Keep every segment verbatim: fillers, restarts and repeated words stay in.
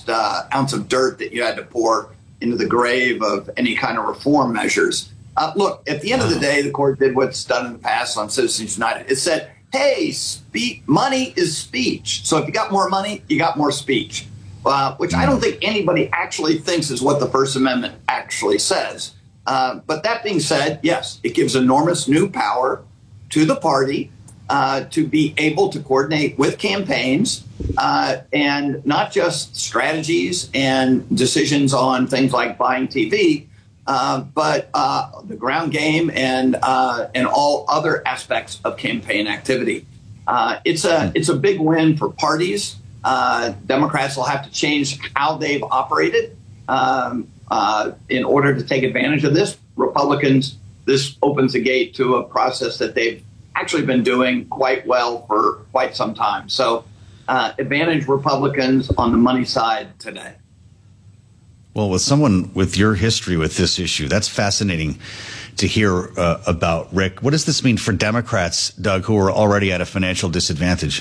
last uh, ounce of dirt that you had to pour into the grave of any kind of reform measures. Uh, look, at the end of the day, the court did what's done in the past on Citizens United. It said, hey, spe- money is speech. So if you got more money, you got more speech, uh, which I don't think anybody actually thinks is what the First Amendment actually says. Uh, but that being said, yes, it gives enormous new power to the party uh, to be able to coordinate with campaigns uh, and not just strategies and decisions on things like buying T V, Uh, but uh, the ground game and uh, and all other aspects of campaign activity. Uh, it's a it's a big win for parties. Uh, Democrats will have to change how they've operated um, uh, in order to take advantage of this. Republicans, this opens the gate to a process that they've actually been doing quite well for quite some time. So uh, advantage Republicans on the money side today. Well, with someone with your history with this issue, that's fascinating to hear uh, about, Rick. What does this mean for Democrats, Doug, who are already at a financial disadvantage?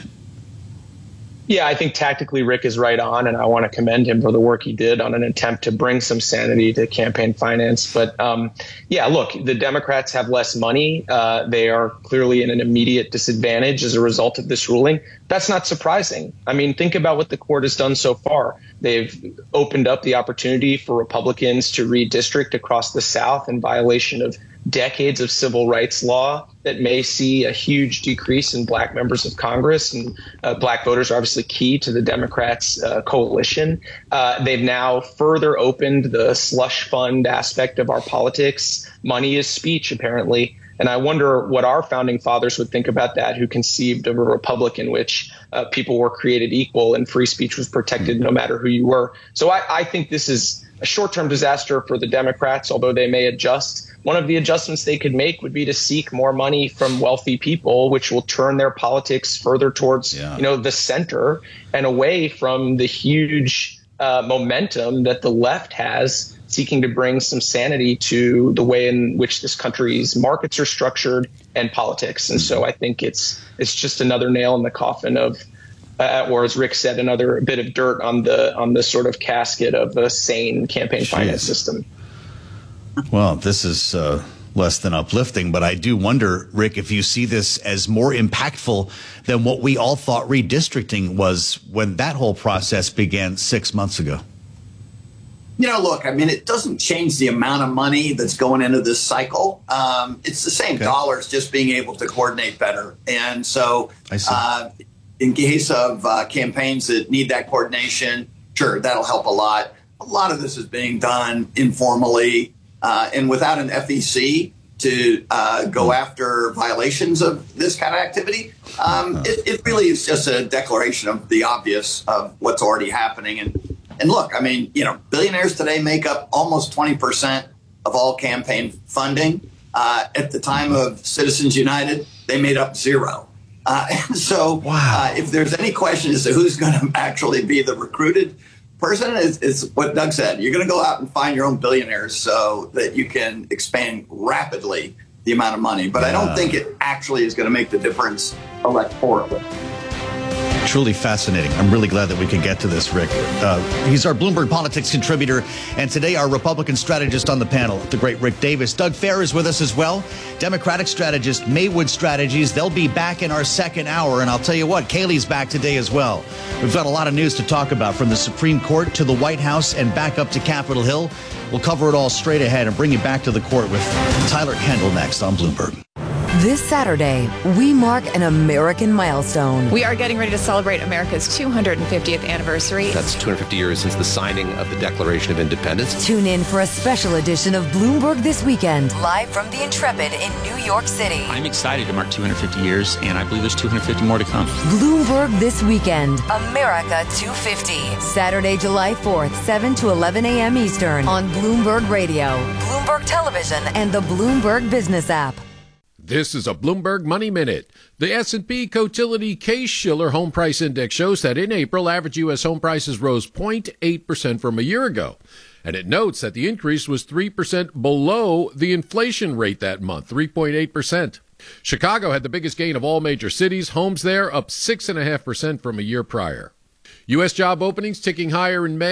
Yeah, I think tactically Rick is right on, and I want to commend him for the work he did on an attempt to bring some sanity to campaign finance. But um, yeah, look, the Democrats have less money. Uh, they are clearly in an immediate disadvantage as a result of this ruling. That's not surprising. I mean, think about what the court has done so far. They've opened up the opportunity for Republicans to redistrict across the South in violation of decades of civil rights law that may see a huge decrease in black members of Congress. And uh, black voters are obviously key to the Democrats' uh, coalition. Uh, they've now further opened the slush fund aspect of our politics. Money is speech, apparently. And I wonder what our founding fathers would think about that, who conceived of a republic in which uh, people were created equal and free speech was protected no matter who you were. So I, I think this is a short-term disaster for the Democrats, although they may adjust. One of the adjustments they could make would be to seek more money from wealthy people, which will turn their politics further towards, yeah. you know, the center and away from the huge uh, momentum that the left has, seeking to bring some sanity to the way in which this country's markets are structured and politics. And so I think it's it's just another nail in the coffin of, uh, or as Rick said, another bit of dirt on the on the sort of casket of a sane campaign Jeez. finance system. Well, this is uh, less than uplifting, but I do wonder, Rick, if you see this as more impactful than what we all thought redistricting was when that whole process began six months ago. You know, look, I mean, it doesn't change the amount of money that's going into this cycle. Um, it's the same okay. dollars, just being able to coordinate better. And so uh, in case of uh, campaigns that need that coordination, sure, that'll help a lot. A lot of this is being done informally uh, and without an F E C to uh, go after violations of this kind of activity. Um, it, it really is just a declaration of the obvious of what's already happening. And And look, I mean, you know, billionaires today make up almost twenty percent of all campaign funding. Uh, at the time of Citizens United, they made up zero. Uh, and so wow. uh, if there's any question as to who's going to actually be the recruited person, is, is what Doug said. You're going to go out and find your own billionaires so that you can expand rapidly the amount of money. But yeah. I don't think it actually is going to make the difference electorally. Truly fascinating. I'm really glad that we could get to this, Rick. Uh, he's our Bloomberg Politics contributor, and today our Republican strategist on the panel, the great Rick Davis. Doug Fair is with us as well, Democratic strategist, Maywood Strategies. They'll be back in our second hour, and I'll tell you what, Kaylee's back today as well. We've got a lot of news to talk about, from the Supreme Court to the White House and back up to Capitol Hill. We'll cover it all straight ahead and bring you back to the court with Tyler Kendall next on Bloomberg. This Saturday, we mark an American milestone. We are getting ready to celebrate America's two hundred fiftieth anniversary. That's two hundred fifty years since the signing of the Declaration of Independence. Tune in for a special edition of Bloomberg This Weekend, live from the Intrepid in New York City. I'm excited to mark two hundred fifty years, and I believe there's two hundred fifty more to come. Bloomberg This Weekend, America two fifty. Saturday, July fourth, seven to eleven a.m. Eastern on Bloomberg Radio, Bloomberg Television, and the Bloomberg Business app. This is a Bloomberg Money Minute. The S and P Cotility Case-Shiller Home Price Index shows that in April, average U S home prices rose zero point eight percent from a year ago. And it notes that the increase was three percent below the inflation rate that month, three point eight percent. Chicago had the biggest gain of all major cities. Homes there up six point five percent from a year prior. U S job openings ticking higher in May.